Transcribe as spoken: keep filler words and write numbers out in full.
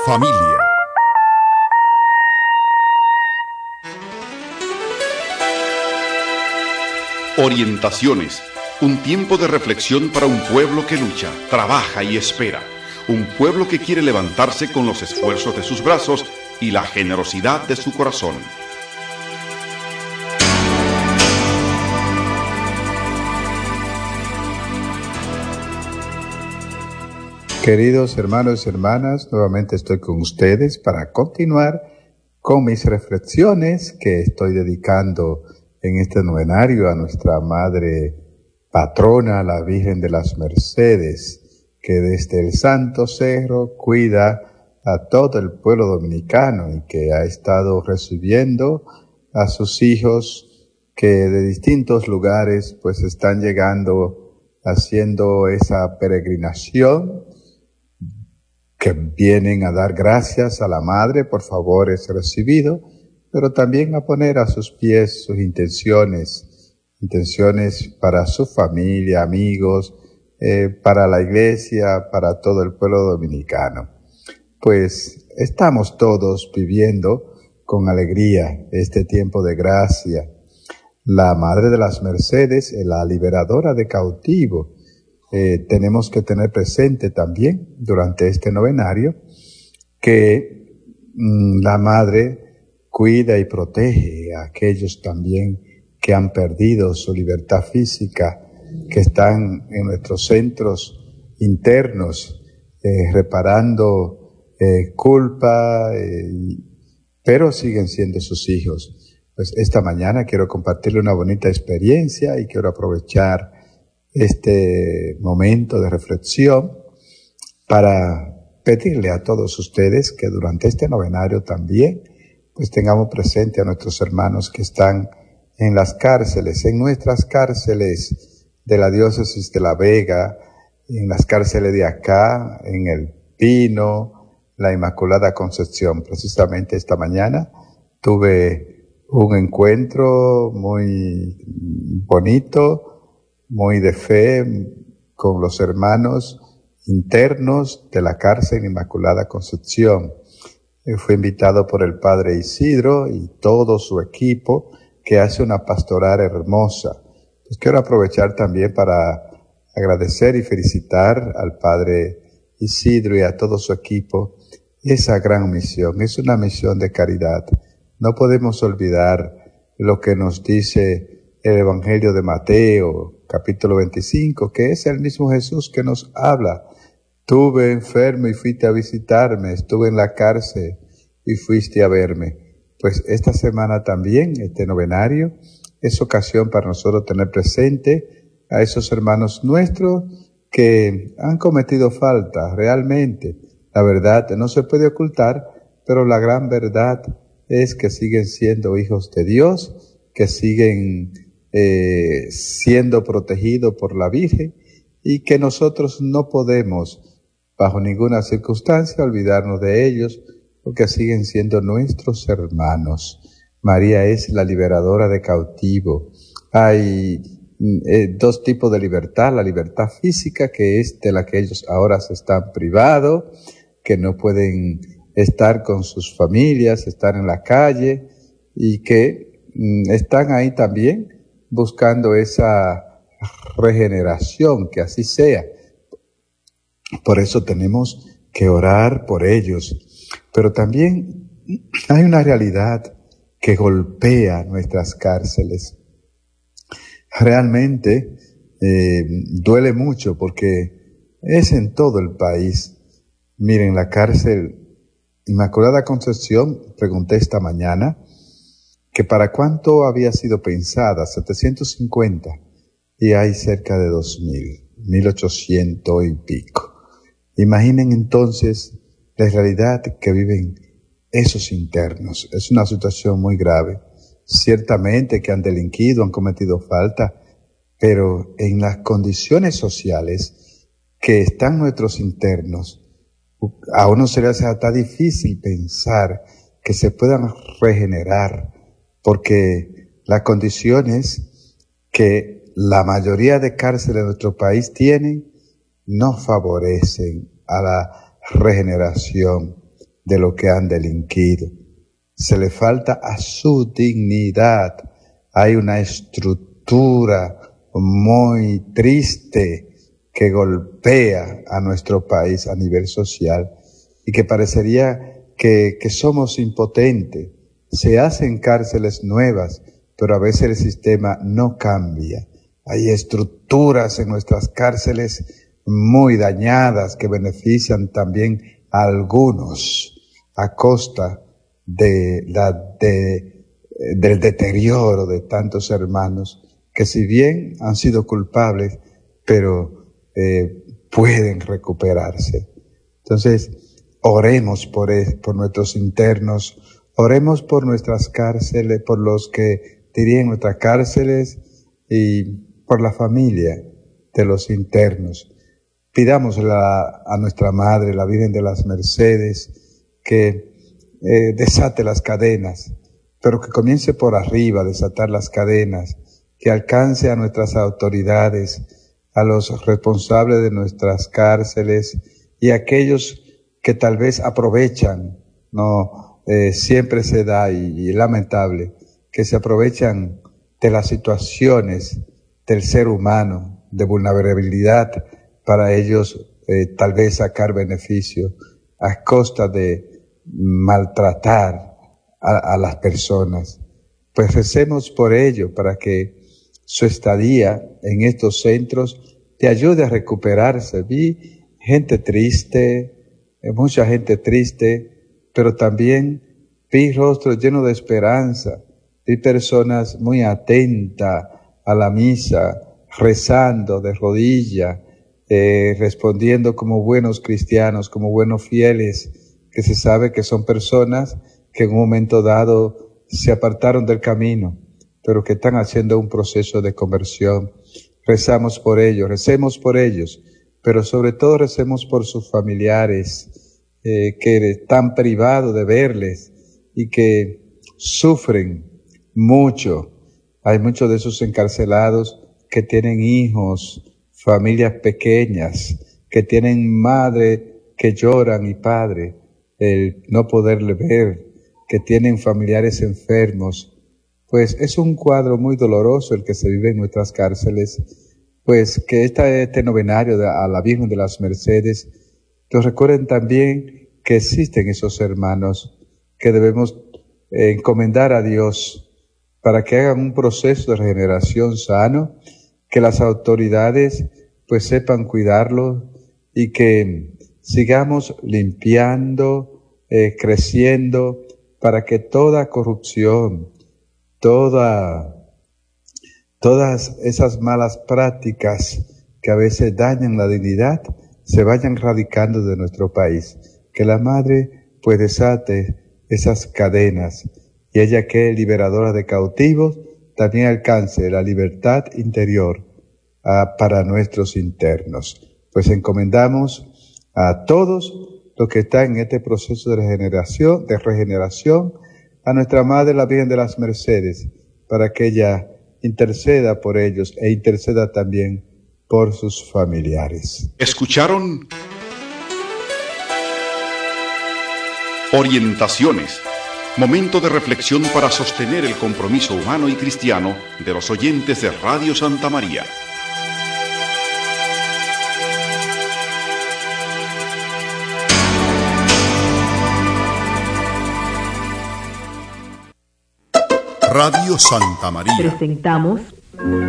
Familia. Orientaciones. Un tiempo de reflexión para un pueblo que lucha, trabaja y espera. Un pueblo que quiere levantarse con los esfuerzos de sus brazos y la generosidad de su corazón. Queridos hermanos y hermanas, nuevamente estoy con ustedes para continuar con mis reflexiones que estoy dedicando en este novenario a nuestra Madre Patrona, la Virgen de las Mercedes, que desde el Santo Cerro cuida a todo el pueblo dominicano y que ha estado recibiendo a sus hijos que de distintos lugares pues están llegando haciendo esa peregrinación, que vienen a dar gracias a la Madre por favores recibidos, pero también a poner a sus pies sus intenciones, intenciones para su familia, amigos, eh, para la iglesia, para todo el pueblo dominicano. Pues estamos todos viviendo con alegría este tiempo de gracia. La Madre de las Mercedes es la liberadora de cautivos. Eh, tenemos que tener presente también durante este novenario que mmm, la Madre cuida y protege a aquellos también que han perdido su libertad física, que están en nuestros centros internos eh, reparando eh, culpa, eh, pero siguen siendo sus hijos. Pues esta mañana quiero compartirle una bonita experiencia y quiero aprovechar este momento de reflexión para pedirle a todos ustedes que durante este novenario también pues tengamos presente a nuestros hermanos que están en las cárceles, en nuestras cárceles de la diócesis de La Vega, en las cárceles de acá, en El Pino, la Inmaculada Concepción. Precisamente esta mañana tuve un encuentro muy bonito, muy de fe, con los hermanos internos de la cárcel Inmaculada Concepción. Fui invitado por el Padre Isidro y todo su equipo que hace una pastoral hermosa. Pues quiero aprovechar también para agradecer y felicitar al Padre Isidro y a todo su equipo esa gran misión. Es una misión de caridad. No podemos olvidar lo que nos dice el Evangelio de Mateo, capítulo veinticinco, que es el mismo Jesús que nos habla. Estuve enfermo y fuiste a visitarme, estuve en la cárcel y fuiste a verme. Pues esta semana también, este novenario, es ocasión para nosotros tener presente a esos hermanos nuestros que han cometido falta realmente. La verdad no se puede ocultar, pero la gran verdad es que siguen siendo hijos de Dios, que siguen Eh, siendo protegido por la Virgen y que nosotros no podemos bajo ninguna circunstancia olvidarnos de ellos porque siguen siendo nuestros hermanos. María es la liberadora de cautivo. Hay eh, dos tipos de libertad, la libertad física, que es de la que ellos ahora se están privados, que no pueden estar con sus familias, estar en la calle y que mm, están ahí también buscando esa regeneración, que así sea. Por eso tenemos que orar por ellos. Pero también hay una realidad que golpea nuestras cárceles. Realmente eh, duele mucho porque es en todo el país. Miren, la cárcel Inmaculada Concepción, pregunté esta mañana, que para cuánto había sido pensada, setecientos cincuenta, y hay cerca de dos mil, mil ochocientos y pico. Imaginen entonces la realidad que viven esos internos. Es una situación muy grave. Ciertamente que han delinquido, han cometido falta, pero en las condiciones sociales que están nuestros internos, a uno se le hace hasta difícil pensar que se puedan regenerar, porque las condiciones que la mayoría de cárceles de nuestro país tienen no favorecen a la regeneración. de lo que han delinquido. Se le falta a su dignidad. Hay una estructura muy triste que golpea a nuestro país a nivel social y que parecería que, que somos impotentes. Se hacen cárceles nuevas, pero a veces el sistema no cambia. Hay estructuras en nuestras cárceles muy dañadas que benefician también a algunos a costa de la, de, del deterioro de tantos hermanos que, si bien han sido culpables, pero eh, pueden recuperarse. Entonces, oremos por, por nuestros internos, oremos por nuestras cárceles, por los que dirían nuestras cárceles y por la familia de los internos. Pidámosle a nuestra Madre, la Virgen de las Mercedes, que eh, desate las cadenas, pero que comience por arriba a desatar las cadenas, que alcance a nuestras autoridades, a los responsables de nuestras cárceles y a aquellos que tal vez aprovechan, no eh, siempre se da y, y lamentable, que se aprovechan de las situaciones del ser humano, de vulnerabilidad, para ellos eh, tal vez sacar beneficio a costa de maltratar a, a las personas. Pues recemos por ello para que su estadía en estos centros te ayude a recuperarse. Vi gente triste, mucha gente triste, pero también vi rostros llenos de esperanza, vi personas muy atentas a la misa, rezando de rodillas, eh, respondiendo como buenos cristianos, como buenos fieles, que se sabe que son personas que en un momento dado se apartaron del camino, pero que están haciendo un proceso de conversión. Rezamos por ellos, recemos por ellos, pero sobre todo recemos por sus familiares, eh, que están privados de verles y que sufren mucho. Hay muchos de esos encarcelados que tienen hijos, familias pequeñas, que tienen madre que lloran y padre, el no poderle ver, que tienen familiares enfermos. Pues es un cuadro muy doloroso el que se vive en nuestras cárceles. Pues que este, este novenario de, a la Virgen de las Mercedes, nos recuerden también que existen esos hermanos que debemos eh, encomendar a Dios para que hagan un proceso de regeneración sano, que las autoridades pues sepan cuidarlo y que sigamos limpiando, eh, creciendo, para que toda corrupción, toda, todas esas malas prácticas que a veces dañan la dignidad se vayan radicando de nuestro país. Que la Madre pues desate esas cadenas y ella, que es liberadora de cautivos, también alcance la libertad interior ah, para nuestros internos. Pues encomendamos a todos los que están en este proceso de regeneración, de regeneración, a nuestra Madre, la Virgen de las Mercedes, para que ella interceda por ellos e interceda también por sus familiares. Escucharon Orientaciones, momento de reflexión para sostener el compromiso humano y cristiano de los oyentes de Radio Santa María. Radio Santa María. Presentamos